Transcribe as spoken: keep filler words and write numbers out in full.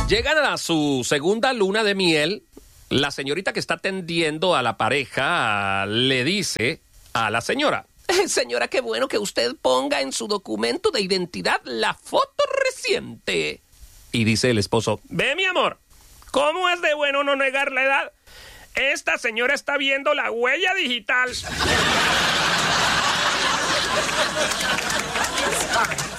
Llegan a su segunda luna de miel. La señorita que está atendiendo a la pareja le dice a la señora: señora, qué bueno que usted ponga en su documento de identidad la foto reciente. Y dice el esposo: ve, mi amor, ¿cómo es de bueno no negar la edad? Esta señora está viendo la huella digital.